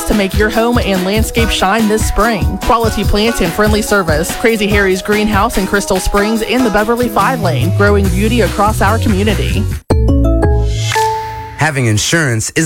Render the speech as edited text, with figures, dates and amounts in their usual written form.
to make your home and landscape shine this spring. Quality plants and friendly service. Crazy Harry's Greenhouse in Crystal Springs in the Beverly 5 lane, growing beauty across our community. Having insurance is